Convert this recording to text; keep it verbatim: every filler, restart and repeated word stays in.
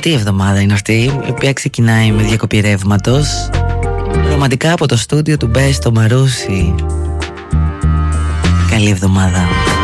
τι εβδομάδα είναι αυτή, η οποία ξεκινάει με διακοπή ρεύματος. Ρομαντικά από το στούντιο του Μπες στο Μαρούσι. Καλή εβδομάδα.